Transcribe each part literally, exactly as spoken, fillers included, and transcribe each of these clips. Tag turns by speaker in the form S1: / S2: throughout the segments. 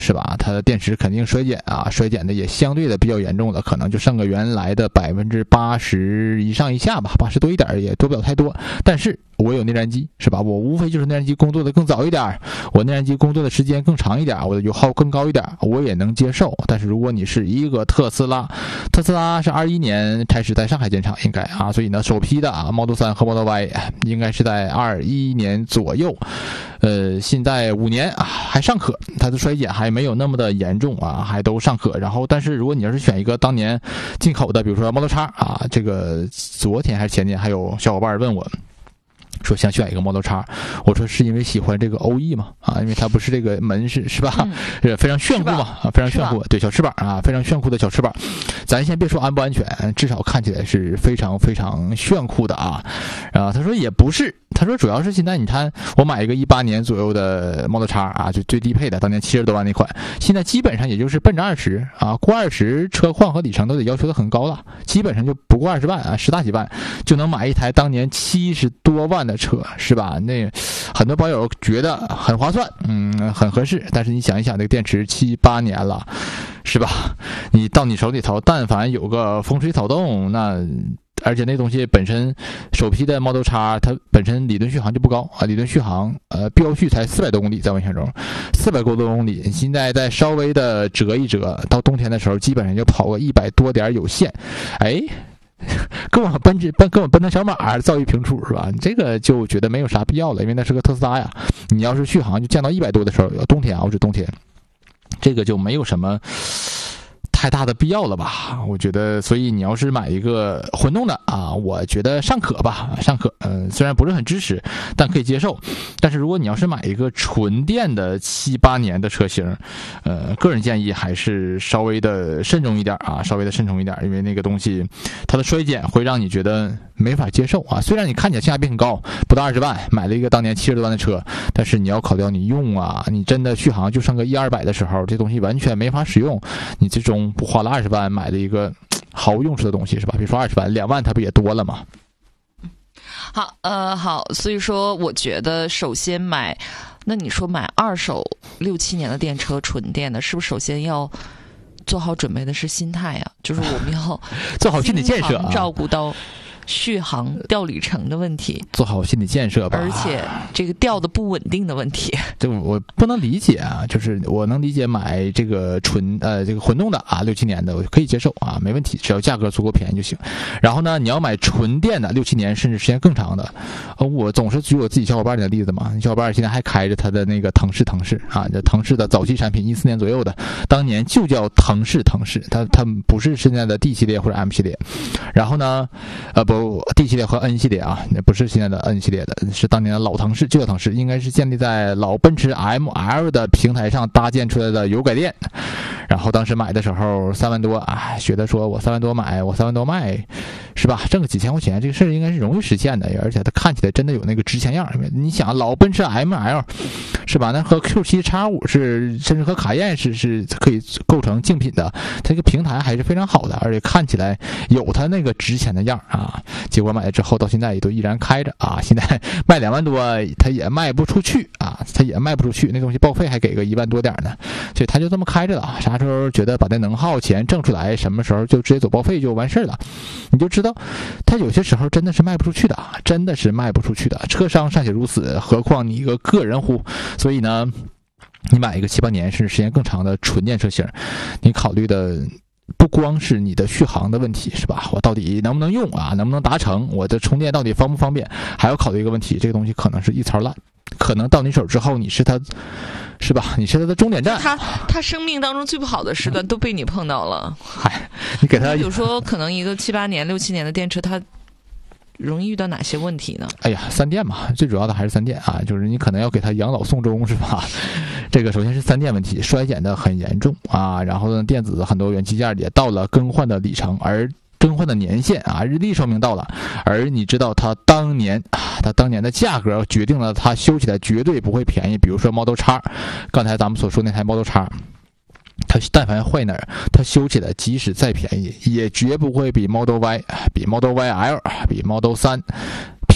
S1: 是吧？它的电池肯定衰减啊，衰减的也相对的比较严重的，可能就剩个原来的百分之八十以上以下吧，八十多一点也多不了太多。但是我有内燃机，是吧？我无非就是内燃机工作的更早一点，我内燃机工作的时间更长一点，我的油耗更高一点，我也能接受。但是如果你是一个特斯拉，特斯拉是二一年开始在上海建厂，应该啊，所以呢，首批的啊 Model 三和 Model Y 应该是在二一年左右，呃，现在五年啊还尚可，它的衰减还没有那么的严重啊，还都尚可。然后，但是如果你要是选一个当年进口的，比如说 Model X 啊，这个昨天还是前天，还有小伙伴问我，说想选一个 Model X， 我说是因为喜欢这个 O E 嘛啊，因为它不是这个门是是吧，是非常炫酷嘛啊，非常炫酷，对，小翅膀啊，非常炫酷的小翅膀。咱先别说安不安全，至少看起来是非常非常炫酷的啊。啊，他说也不是，他说主要是现在你看，我买一个一八年左右的 Model X 啊，就最低配的，当年七十多万那款，现在基本上也就是奔着二十啊，过二十车况和里程都得要求的很高了，基本上就不过二十万啊，十大几万就能买一台当年七十多万的车，是吧？那很多宝友觉得很划算，嗯，很合适。但是你想一想，这个电池七八年了，是吧？你到你手里头，但凡有个风吹草动，那而且那东西本身首批的 Model X 它本身理论续航就不高啊，理论续航呃标续才四百多公里，在我印象中四百多公里，现在再稍微的折一折，到冬天的时候基本上就跑个一百多点有限，哎。跟我奔驰奔跟我奔腾小马造一平处是吧？这个就觉得没有啥必要了，因为那是个特斯拉呀。你要是续航就降到一百多的时候，冬天啊，我是冬天，这个就没有什么太大的必要了吧？我觉得，所以你要是买一个混动的啊，我觉得尚可吧，尚可。嗯、呃，虽然不是很支持，但可以接受。但是如果你要是买一个纯电的七八年的车型，呃，个人建议还是稍微的慎重一点啊，稍微的慎重一点，因为那个东西它的衰减会让你觉得没法接受啊。虽然你看起来性价比很高，不到二十万买了一个当年七十多万的车，但是你要考虑到你用啊，你真的续航就剩个一二百的时候，这东西完全没法使用。你最终不花了二十万买了一个毫无用处的东西是吧？别说二十万，两万它不也多了吗？
S2: 好，呃，好，所以说我觉得首先买，那你说买二手六七年的电车纯电的，是不是首先要做好准备的是心态啊？就是我们要
S1: 做好心理建设、啊，
S2: 照顾到续航掉里程的问题，
S1: 做好心理建设吧。
S2: 而且这个掉的不稳定的问题，
S1: 这我不能理解啊。就是我能理解买这个纯呃这个混动的啊，六七年的我可以接受啊，没问题，只要价格足够便宜就行。然后呢，你要买纯电的六七年甚至时间更长的，呃，我总是举我自己小伙伴的例子嘛。小伙伴现在还开着他的那个腾势腾势啊，这腾势的早期产品，一四年左右的，当年就叫腾势腾势，它它不是现在的 D 系列或者 M 系列。然后呢，呃不。D 系列和 N 系列啊，那不是现在的 N 系列的，是当年的老腾势，就叫腾势，应该是建立在老奔驰 M L 的平台上搭建出来的油改电。然后当时买的时候三万多啊，觉得说我三万多买，我三万多卖，是吧？挣个几千块钱，这个事儿应该是容易实现的，而且它看起来真的有那个值钱样。你想，老奔驰 M L 是吧？那和 Q 七 X 五 是，甚至和卡宴是是可以构成竞品的，这个平台还是非常好的，而且看起来有它那个值钱的样啊。结果买了之后到现在也都依然开着啊，现在卖两万多它也卖不出去啊，它也卖不出去，那东西报废还给个一万多点呢，所以它就这么开着了。啥时候觉得把那能耗钱挣出来，什么时候就直接走报废就完事了。你就知道它有些时候真的是卖不出去的，真的是卖不出去的，车商尚且如此，何况你一个个人户。所以呢，你买一个七八年甚至时间更长的纯电车型，你考虑的不光是你的续航的问题，是吧？我到底能不能用啊？能不能达成？我的充电到底方不方便？还要考虑一个问题，这个东西可能是一槽烂，可能到你手之后，你是它，是吧？你是它的终点站。
S2: 他他生命当中最不好的时段都被你碰到了。
S1: 嗨，你给他，
S2: 比如说，可能一个七八年、六七年的电车，它容易遇到哪些问题呢？
S1: 哎呀，三电嘛，最主要的还是三电啊，就是你可能要给他养老送终，是吧？这个首先是三电问题，衰减的很严重啊，然后呢，电子很多元器件也到了更换的里程，而更换的年限啊，日历寿命到了，而你知道它当年啊，它当年的价格决定了它修起来绝对不会便宜。比如说 Model X， 刚才咱们所说那台 Model X，它但凡坏哪儿，它修起来即使再便宜，也绝不会比 Model Y、比 Model Y L、比 Model 三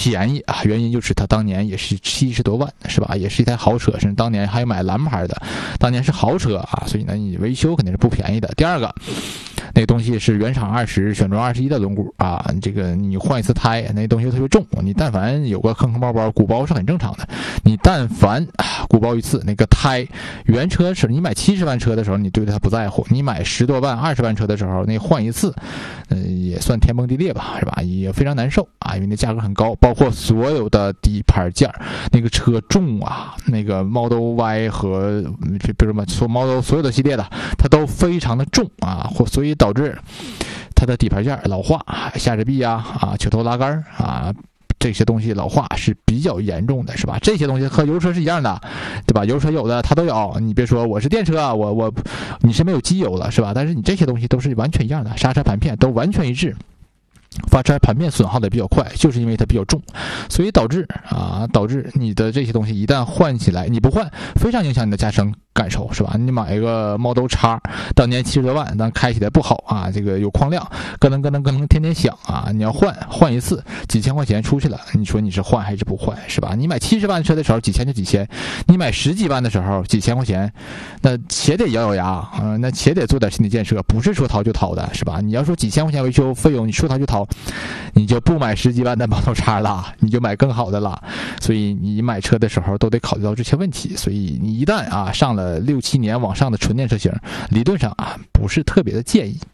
S1: 便宜啊，原因就是它当年也是七十多万，是吧？也是一台豪车，甚至当年还有买蓝牌的，当年是豪车啊，所以呢，你维修肯定是不便宜的。第二个，那个东西是原厂二十，选装二十一的轮毂啊，这个你换一次胎，那东西特别重，你但凡有个坑坑包包，鼓包是很正常的。你但凡啊鼓包一次，那个胎原车是你买七十万车的时候，你对它不在乎；你买十多万、二十万车的时候，那换一次，嗯、呃，也算天崩地裂吧，是吧？也非常难受啊，因为那价格很高，包括所有的底盘件，那个车重啊，那个 Model Y 和比如说说 Model 所有的系列的，它都非常的重啊，或所以导致它的底盘件老化、下支臂啊、啊球头拉杆啊。这些东西老化是比较严重的，是吧？这些东西和油车是一样的，对吧？油车有的它都有，你别说我是电车啊，我我你是没有机油了，是吧？但是你这些东西都是完全一样的，刹车盘片都完全一致。发车盘片损耗的比较快，就是因为它比较重，所以导致啊，导致你的这些东西一旦换起来，你不换，非常影响你的驾乘感受，是吧？你买一个 Model X， 当年七十多万，但开起来不好啊，这个有框亮，咯噔咯噔咯噔，天天响啊！你要换换一次，几千块钱出去了，你说你是换还是不换，是吧？你买七十万车的时候，几千就几千；你买十几万的时候，几千块钱，那且得咬咬牙啊、呃，那且得做点心理建设，不是说掏就掏的，是吧？你要说几千块钱维修费用，你说掏就掏。你就不买十几万的Model X了，你就买更好的了。所以你买车的时候都得考虑到这些问题。所以你一旦啊上了六七年往上的纯电车型，理论上啊不是特别的建议。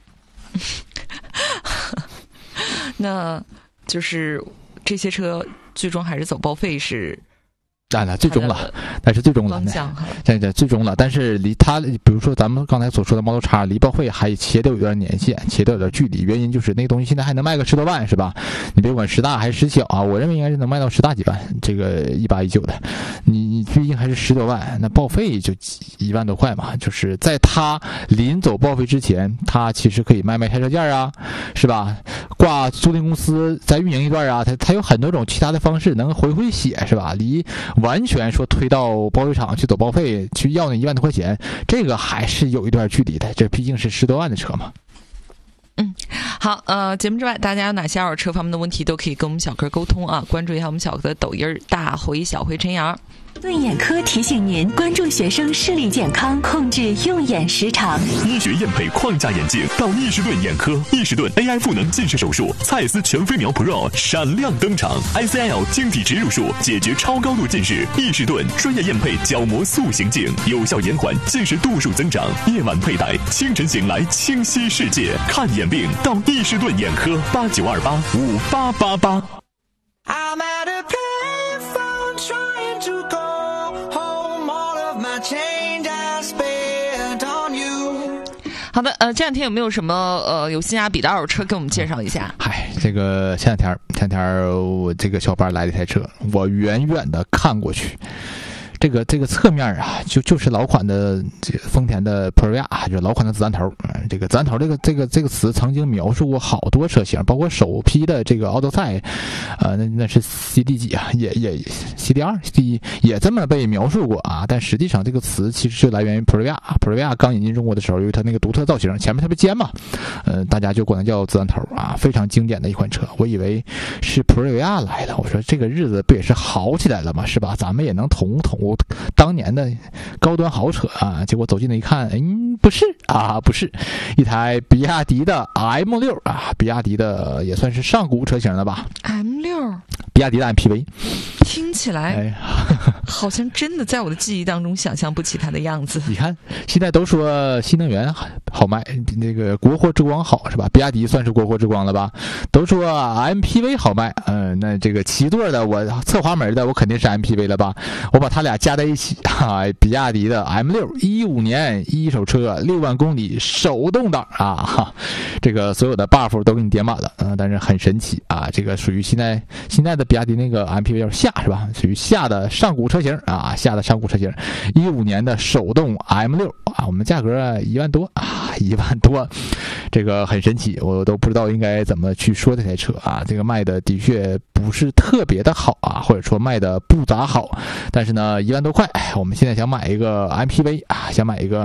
S2: 那就是这些车最终还是走报废是？
S1: 当然了，最终了，但是最终了，对对，最终了。但是离它，比如说咱们刚才所说的 Model X， 离报废还且得有一段年限，且得有点距离。原因就是那个东西现在还能卖个十多万，是吧？你别管十大还是十小啊，我认为应该是能卖到十大几万。这个一八一九的，你你毕竟还是十多万，那报废就一万多块嘛。就是在它临走报废之前，它其实可以卖卖拆车件啊，是吧？挂租赁公司再运营一段啊，它它有很多种其他的方式能回回血，是吧？离完全说推到报废厂去走报废去要那一万多块钱，这个还是有一段距离的，这毕竟是十多万的车嘛。
S2: 嗯，好，呃，节目之外，大家有哪些二手车方面的问题都可以跟我们小哥沟通啊，关注一下我们小哥的抖音大回小回陈阳。
S3: 对眼科提醒您关注学生视力健康，控制用眼时长。
S4: 医学验配框架眼镜到易士顿眼科，易士顿 A I 赋能近视手术，蔡司全飞秒 Pro 闪亮登场 ，I C L 晶体植入术解决超高度近视，易士顿专业验配角膜塑形镜，有效延缓近视度数增长。夜晚佩戴，清晨醒来清晰世界。看眼病到易士顿眼科，八九二八五八八八。I'm at a payphone trying to call home all of my change I spent on you。
S2: 好的，呃，这两天有没有什么呃有性价比的二手车给我们介绍一下？
S1: 嗨，这个前两天前两天我这个小伙伴来了一台车，我远远的看过去。这个这个侧面啊，就就是老款的这个丰田的普锐亚，就是老款的子弹头。嗯，这个子弹头这个这个这个词曾经描述过好多车型，包括首批的这个奥德赛，呃，那那是 C D 几啊，也也 C D 二 C D 一也这么被描述过啊。但实际上这个词其实就来源于普锐亚。普锐亚刚引进中国的时候，由于它那个独特造型，前面特别尖嘛，呃，大家就管它叫子弹头啊，非常经典的一款车。我以为是普锐亚来的，我说这个日子不也是好起来了吗？是吧？咱们也能捅捅当年的高端豪车啊，结果走近了一看，嗯，不是啊，不是，一台比亚迪的 M 六 啊，比亚迪的也算是上古车型了吧
S2: ？M 六，
S1: 比亚迪的 M P V，
S2: 听起来，
S1: 哎，
S2: 好像真的在我的记忆当中想象不起它的样子。
S1: 你看，现在都说新能源好卖，那个国货之光好是吧？比亚迪算是国货之光了吧？都说 M P V 好卖，嗯、呃，那这个七座的我侧滑门的我肯定是 M P V 了吧？我把它俩加在一起啊，比亚迪的 M 六， 一五年一手车，六万公里手动挡啊，这个所有的 buff 都给你点满了，嗯、呃，但是很神奇啊，这个属于现在现在的比亚迪那个 M P V 叫夏是吧？属于夏的上古车型啊，夏的上古车型，一五年的手动 M 六啊，我们价格一万多啊，一万多，这个很神奇，我都不知道应该怎么去说这台车啊，这个卖的的确不是特别的好啊，或者说卖的不咋好，但是呢，一万多块，我们现在想买一个 M P V 啊，想买一个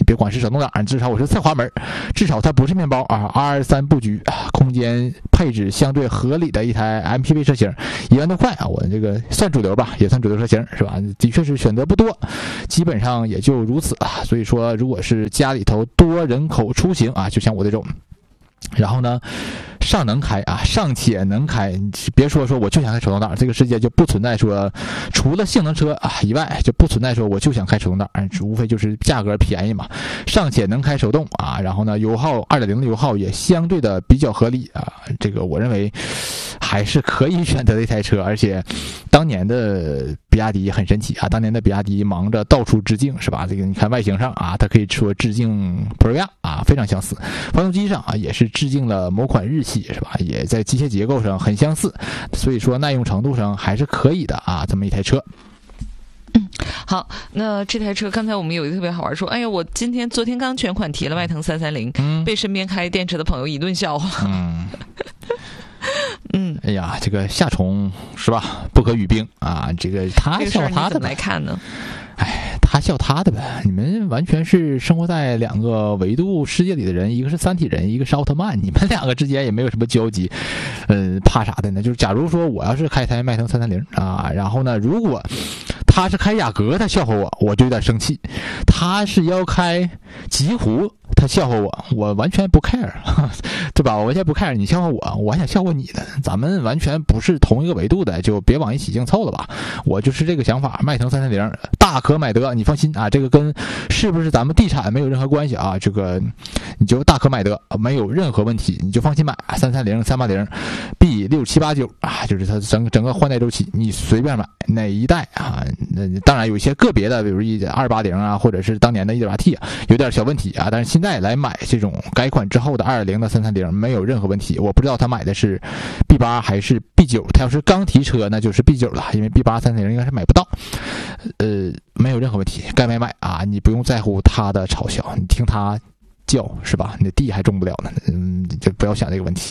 S1: 别管是手动挡，至少我是侧滑门，至少它不是面包啊 ，R 三布局，空间配置相对合理的一台 M P V 车型，一万多块啊，我这个算主流吧，也算主流车型是吧？的确是选择不多，基本上也就如此啊。所以说，如果是家里头多人口出行啊，就像我这种。然后呢，尚能开啊，尚且能开，你别说说我就想开手动挡，这个世界就不存在说除了性能车啊以外，就不存在说我就想开手动挡，无非就是价格便宜嘛。尚且能开手动啊，然后呢，油耗 二点零 的油耗也相对的比较合理啊，这个我认为还是可以选择的一台车。而且当年的比亚迪很神奇啊，当年的比亚迪忙着到处致敬是吧？这个你看外形上啊，它可以说致敬普锐亚啊，非常相似。发动机上啊也是致敬了某款日系是吧？也在机械结构上很相似，所以说耐用程度上还是可以的啊，这么一台车。
S2: 嗯，好，那这台车刚才我们有一个特别好玩，说，哎呀，我今天昨天刚全款提了迈腾三三零，嗯，被身边开电车的朋友一顿笑话。嗯。嗯，
S1: 哎呀，这个夏虫是吧？不可语冰啊！这个他笑他的
S2: 来看呢。
S1: 哎，他笑他的呗。你们完全是生活在两个维度世界里的人，一个是三体人，一个是奥特曼，你们两个之间也没有什么交集。嗯，怕啥的呢？就是假如说我要是开台迈腾三三零啊，然后呢，如果他是开雅阁，他笑话我，我就有点生气；他是要开极狐，他笑话我，我完全不 care， 对吧？我完全不 care 你笑话我，我还想笑话你呢。咱们完全不是同一个维度的，就别往一起硬凑了吧。我就是这个想法，迈腾三三零大可买得，你放心啊，这个跟是不是咱们地产没有任何关系啊，这个你就大可买得，没有任何问题，你就放心买三三零、三八零、B 六七八九啊，就是它整整个换代周期，你随便买哪一代啊。那当然有一些个别的，比如一二八零啊，或者是当年的 一点八 T 啊，有点小问题啊。但是现在来买这种改款之后的二点零的三三零没有任何问题。我不知道他买的是 B 八 还是 B 九，他要是刚提车那就是 B 九了，因为 B 八 三三零应该是买不到。呃，没有任何问题，该买买啊，你不用在乎他的嘲笑，你听他叫是吧？你的地还种不了呢，嗯，就不要想这个问题。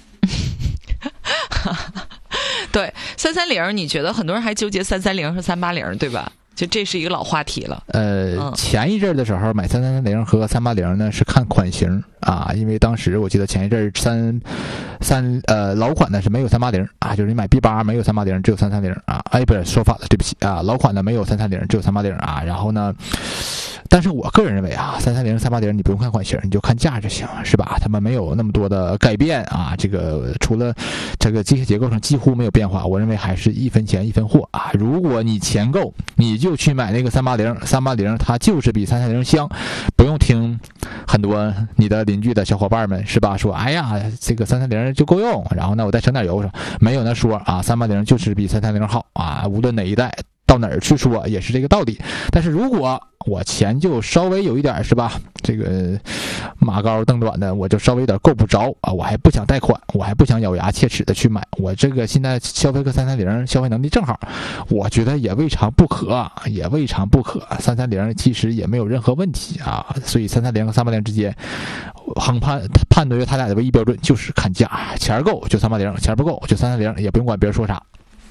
S2: 对，三三零，你觉得很多人还纠结三三零和三八零，对吧？就这是一个老话题了。
S1: 呃，嗯、前一阵的时候买三三零和三八零呢是看款型啊，因为当时我记得前一阵三三呃老款的是没有三八零啊，就是你买 B 八 没有三八零，只有三三零啊。哎，不是说反了，对不起啊，老款的没有三三零，只有三八零啊。然后呢，但是我个人认为啊，三三零、三八零你不用看款型，你就看价就行，是吧？他们没有那么多的改变啊，这个除了这个机械结构上几乎没有变化，我认为还是一分钱一分货啊。如果你钱够，你就去买那个三八零，三八零它就是比三三零香，不用听很多你的邻居的小伙伴们是吧？说哎呀，这个三三零就够用，然后呢我再省点油，没有那说啊，三八零就是比三三零好啊，无论哪一代。到哪儿去说也是这个道理。但是如果我钱就稍微有一点是吧，这个马高蹬短的，我就稍微有点够不着啊，我还不想贷款，我还不想咬牙切齿的去买，我这个现在消费个三三零消费能力正好，我觉得也未尝不可，也未尝不可。三三零其实也没有任何问题啊，所以三三零和三八零之间横判判断他俩的唯一标准就是看价，钱够就三八零，钱不够就三三零，也不用管别人说啥。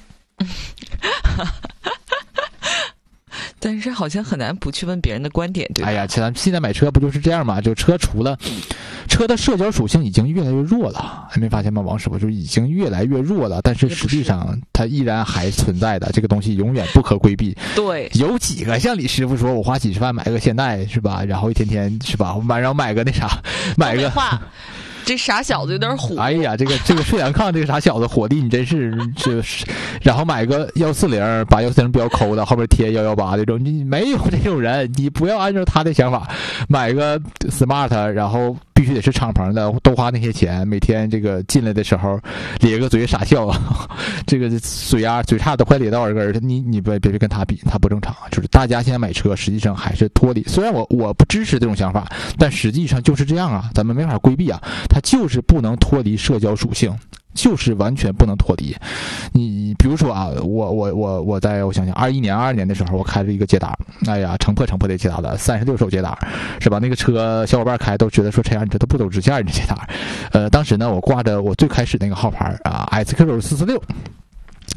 S2: 但是好像很难不去问别人的观点，对吧？
S1: 哎呀，咱现在买车不就是这样吗？就车除了车的社交属性已经越来越弱了，还没发现吗？王师傅就已经越来越弱了，但是实际上它依然还存在的，这个东西永远不可规避。
S2: 对，
S1: 有几个像李师傅说，我花几十万买个现代是吧？然后一天天是吧？晚上买个那啥，买个。
S2: 这傻小子有点火。
S1: 哎呀，这个这个睡两炕，这个傻小子火力你真是这，然后买个幺四零，把幺四零标抠了，后边贴幺幺八这种，你没有这种人，你不要按照他的想法买个 smart， 然后必须得是敞篷的，多花那些钱，每天这个进来的时候咧个嘴傻笑啊，这个嘴呀嘴叉都快咧到耳根，你你别别跟他比，他不正常。就是大家现在买车，实际上还是脱离，虽然我我不支持这种想法，但实际上就是这样啊，咱们没法规避啊。它就是不能脱离社交属性，就是完全不能脱离。你比如说啊，我我我我在我想想，二一年、二二年的时候，我开着一个捷达，哎呀，成破成破的捷达的，三十六手捷达，是吧？那个车小伙伴开都觉得说，这样你这都不走直线，你捷达。呃，当时呢，我挂着我最开始那个号牌啊 ，S Q 四四六。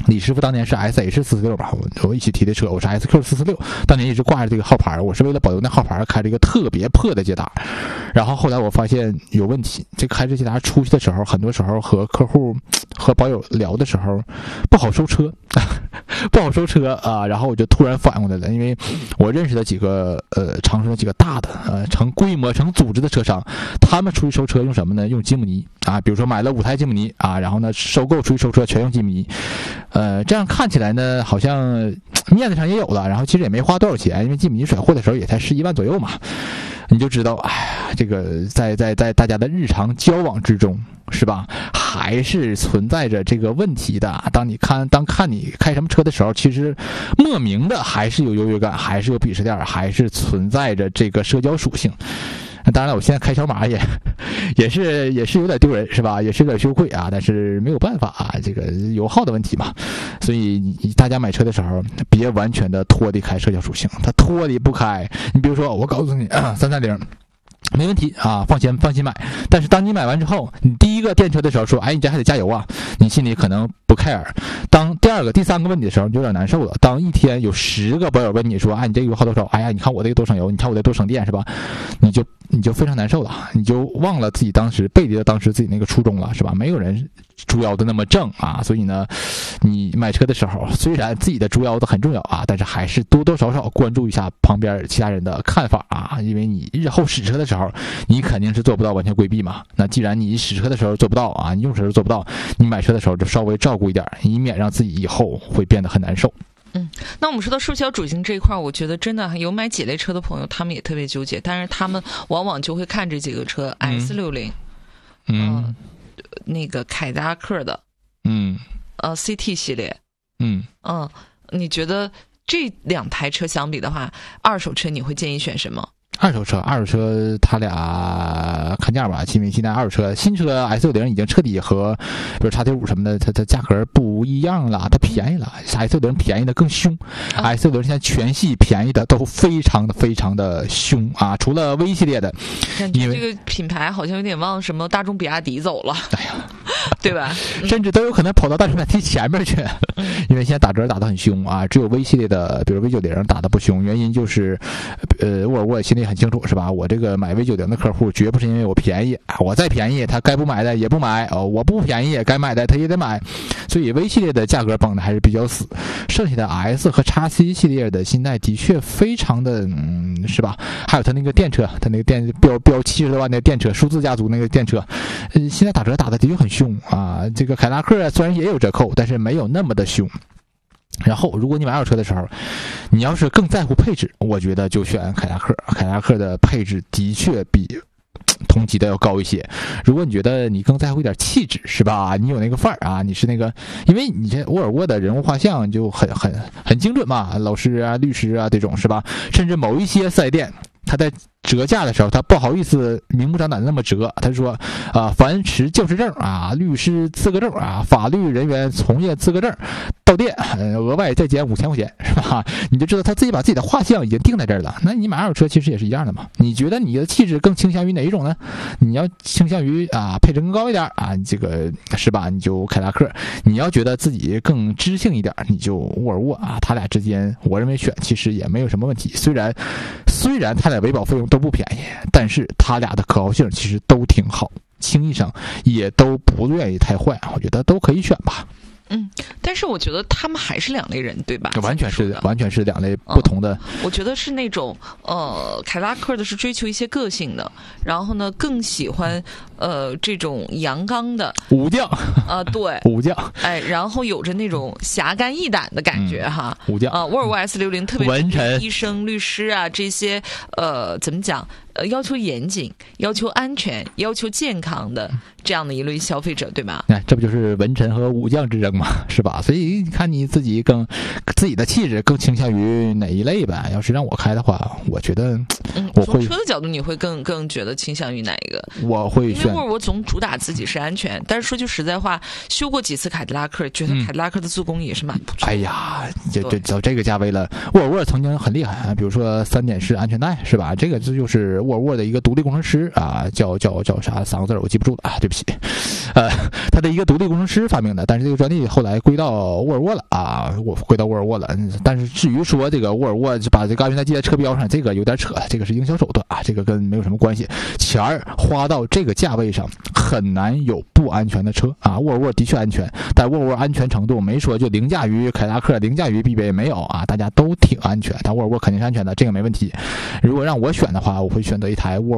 S1: 李师傅当年是 S H 四四六吧，我我一起提的车，我是 S Q 四四六，当年一直挂着这个号牌，我是为了保留那号牌开了一个特别破的捷达。然后后来我发现有问题，这个开着捷达出去的时候，很多时候和客户和保有聊的时候不好收车，不好收车啊。然后我就突然反应过来了，因为我认识的几个呃长春的几个大的呃成规模成组织的车商，他们出去收车用什么呢？用吉姆尼啊，比如说买了五台吉姆尼啊，然后呢收购出去收车全用吉姆尼。呃，这样看起来呢，好像面子上也有了，然后其实也没花多少钱，因为吉姆尼甩货的时候也才十一万左右嘛。你就知道，哎呀，这个在在在大家的日常交往之中，是吧？还是存在着这个问题的。当你看当看你开什么车的时候，其实莫名的还是有优越感，还是有鄙视链，还是存在着这个社交属性。当然了，我现在开小马也也是也是有点丢人，是吧？也是有点羞愧啊，但是没有办法啊，这个油耗的问题嘛。所以你大家买车的时候，别完全的脱离开社交属性，它脱离不开。你比如说，我告诉你，三三零。没问题啊，放心放心买。但是当你买完之后，你第一个电车的时候说，哎，你这还得加油啊，你心里可能不 care。当第二个、第三个问你的时候，你就有点难受了。当一天有十个保友问你说，哎，你这个油耗多少？哎呀，你看我这个多省油，你看我这多省电，是吧？你就你就非常难受了，你就忘了自己当时背离了当时自己那个初衷了，是吧？没有人猪腰的那么正啊，所以呢，你买车的时候，虽然自己的猪腰子很重要啊，但是还是多多少少关注一下旁边其他人的看法啊，因为你日后使车的时候，你肯定是做不到完全规避嘛。那既然你使车的时候做不到啊，你用车的时候做不到，你买车的时候就稍微照顾一点，以免让自己以后会变得很难受。
S2: 嗯，那我们说到社交属性这一块，我觉得真的有买几类车的朋友，他们也特别纠结，但是他们往往就会看这几个车 S 六十，嗯、呃，那个凯迪拉克的，
S1: 嗯，
S2: 呃 C T 系列，
S1: 嗯
S2: 嗯，你觉得这两台车相比的话，二手车你会建议选什么？
S1: 二手车，二手车，他俩看价吧。因为现在二手车，新车 S 六十 已经彻底和，比如 X T 五什么的，它它价格不一样了，它便宜了。S 六十 便宜的更凶、啊、，S 六十 现在全系便宜的都非常的非常的凶啊！除了 V 系列的，
S2: 因为这个品牌好像有点往什么大众比亚迪走了，哎呀，对吧？
S1: 甚至都有可能跑到大众比亚迪前面去，因为现在打折打得很凶啊。只有 V 系列的，比如 V 九十 打得不凶，原因就是，呃，沃尔沃心里很清楚，是吧？我这个买 V 九十 的客户绝不是因为我便宜，我再便宜他该不买的也不买哦，我不便宜该买的他也得买，所以 V 系列的价格绑的还是比较死。剩下的 S 和 X C 系列的现在的确非常的，嗯，是吧？还有他那个电车，他那个电标标七十多万的电车，数字家族那个电车，呃，现在打折打的的确很凶啊。这个凯迪拉克虽然也有折扣，但是没有那么的凶。然后，如果你买二手车的时候，你要是更在乎配置，我觉得就选凯迪拉克。凯迪拉克的配置的确比同级的要高一些。如果你觉得你更在乎一点气质，是吧？你有那个范儿啊，你是那个，因为你这沃尔沃的人物画像就很很很精准嘛，老师啊、律师啊这种，是吧？甚至某一些四 S 店，他在折价的时候，他不好意思明目张胆的那么折，他说啊、呃，凡持教师证啊、律师资格证啊、法律人员从业资格证到店，呃，额外再减五千块钱，是吧？你就知道他自己把自己的画像已经定在这儿了。那你买二手车其实也是一样的嘛。你觉得你的气质更倾向于哪一种呢？你要倾向于啊配置更高一点啊，这个是吧？你就凯迪拉克。你要觉得自己更知性一点，你就沃尔沃啊。他俩之间，我认为选其实也没有什么问题。虽然虽然他俩维保费用都不便宜，但是他俩的可靠性其实都挺好，轻易上也都不愿意太坏，我觉得都可以选吧。
S2: 嗯，但是我觉得他们还是两类人，对吧？
S1: 完全是完全是两类不同的。
S2: 嗯、我觉得是那种呃，凯迪拉克的是追求一些个性的，然后呢更喜欢呃这种阳刚的
S1: 武将
S2: 啊、呃，对，
S1: 武将，
S2: 哎，然后有着那种侠肝义胆的感觉、嗯、哈，
S1: 武将
S2: 啊，沃尔沃 S 六十 特别
S1: 文臣、
S2: 医生、律师啊这些呃怎么讲？呃，要求严谨、要求安全、要求健康的这样的一类消费者，对吧？
S1: 哎，这不就是文臣和武将之争嘛，是吧？所以你看你自己更自己的气质更倾向于哪一类吧？要是让我开的话，我觉得我会、
S2: 嗯、从车的角度，你会更更觉得倾向于哪一个？
S1: 我会选。
S2: 因为沃尔沃总主打自己是安全，但是说句实在话，修过几次凯迪拉克，觉得凯迪拉克的做工也是蛮不错的。
S1: 哎呀，这这到这个价位了，沃尔沃曾经很厉害啊，比如说三点式安全带，是吧？这个这就是沃尔沃的一个独立工程师啊，叫叫叫啥三个字我记不住了啊，对不起，呃，他的一个独立工程师发明的，但是这个专利后来归到沃尔沃了啊，我归到沃尔沃了。但是至于说这个沃尔沃把这个安全带系在车标上，这个有点扯，这个是营销手段啊，这个跟没有什么关系。钱儿花到这个价位上，很难有不安全的车啊。沃尔沃的确安全，但沃尔沃安全程度没说就凌驾于凯迪拉克、凌驾于 B B A 没有啊，大家都挺安全，但沃尔沃肯定是安全的，这个没问题。如果让我选的话，我会选择一台沃尔沃